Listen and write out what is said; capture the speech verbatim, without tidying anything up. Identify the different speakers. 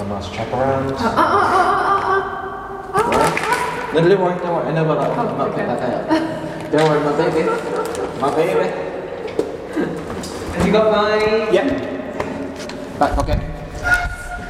Speaker 1: One last check around.
Speaker 2: Uh, uh, uh, uh, uh, uh, uh,
Speaker 1: No, don't worry, don't worry. I know about that.
Speaker 2: Oh,
Speaker 1: I'm not
Speaker 2: okay.
Speaker 1: picking that out. Don't worry, my baby. My baby.
Speaker 3: Have you got my...
Speaker 1: Yeah. Back pocket.